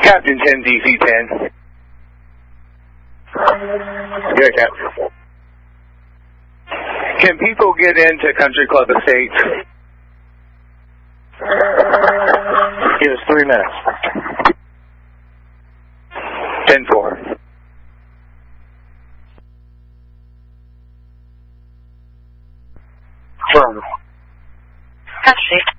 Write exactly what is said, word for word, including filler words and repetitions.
Captain ten, D C ten. Yeah, Captain. Can people get into Country Club Estates? Give us three minutes. ten four. Affirmative. Country.